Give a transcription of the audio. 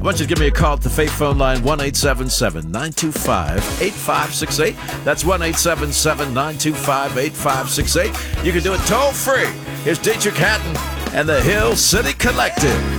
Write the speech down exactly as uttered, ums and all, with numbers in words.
I want you to give me a call at the Faith phone line, one eight seven seven, nine two five, eight five six eight. That's one eight seven seven, nine two five, eight five six eight. You can do it toll free. Here's Dietrich Haddon and the Hill City Collective.